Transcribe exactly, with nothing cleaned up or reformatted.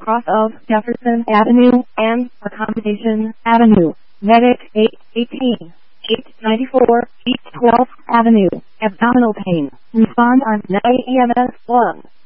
cross of Jefferson Avenue and Accommodation Avenue. Medic eight eighteen, eight ninety-four, East twelfth Avenue. Abdominal pain. Respond on nine E M S one.